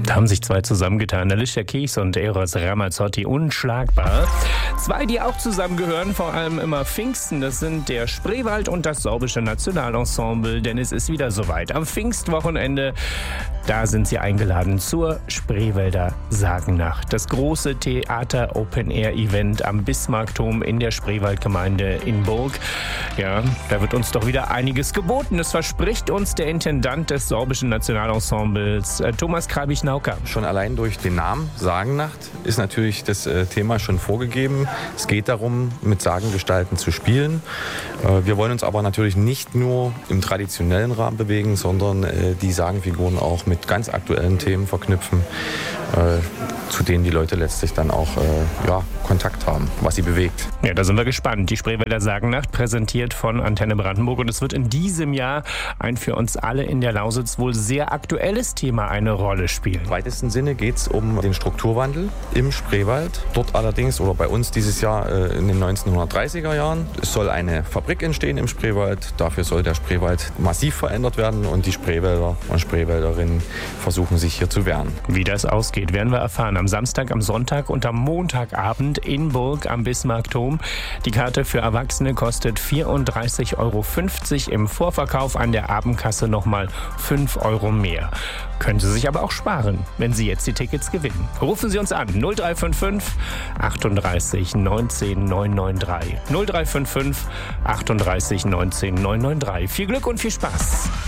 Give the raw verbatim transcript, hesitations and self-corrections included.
Da haben sich zwei zusammengetan, Alicia Keys und Eros Ramazzotti, unschlagbar. Zwei, die auch zusammengehören, vor allem immer Pfingsten, das sind der Spreewald und das Sorbische Nationalensemble, denn es ist wieder soweit. Am Pfingstwochenende, da sind sie eingeladen zur Spreewälder Sagennacht. Das große Theater-Open-Air-Event am Bismarckturm in der Spreewaldgemeinde in Burg. Ja, da wird uns doch wieder einiges geboten. Das verspricht uns der Intendant des Sorbischen Nationalensembles, äh, Thomas Kreibich-Nauka. Schon allein durch den Namen Sagennacht ist natürlich das äh, Thema schon vorgegeben. Es geht darum, mit Sagengestalten zu spielen. Äh, wir wollen uns aber natürlich nicht nur im traditionellen Rahmen bewegen, sondern äh, die Sagenfiguren auch mit ganz aktuellen Themen verknüpfen, äh, zu denen die Leute letztlich dann auch äh, ja, Kontakt haben, was sie bewegt. Ja, da sind wir gespannt. Die Spreewälder Sagennacht präsentiert von Antenne Brandenburg und es wird in diesem Jahr ein für uns alle in der Lausitz wohl sehr aktuelles Thema eine Rolle spielen. Im weitesten Sinne geht es um den Strukturwandel im Spreewald. Dort allerdings, oder bei uns dieses Jahr äh, in den neunzehnhundertdreißiger Jahren, es soll eine Fabrik entstehen im Spreewald. Dafür soll der Spreewald massiv verändert werden und die Spreewälder und Spreewälderinnen versuchen sich hier zu wehren. Wie das ausgeht, werden wir erfahren am Samstag, am Sonntag und am Montagabend in Burg am Bismarckturm. Die Karte für Erwachsene kostet vierunddreißig Euro fünfzig, im Vorverkauf an der Abendkasse nochmal fünf Euro mehr. Können Sie sich aber auch sparen, wenn Sie jetzt die Tickets gewinnen. Rufen Sie uns an null drei fünf fünf achtunddreißig neunzehn neunhundertdreiundneunzig. null drei fünf fünf achtunddreißig neunzehn neunhundertdreiundneunzig. Viel Glück und viel Spaß.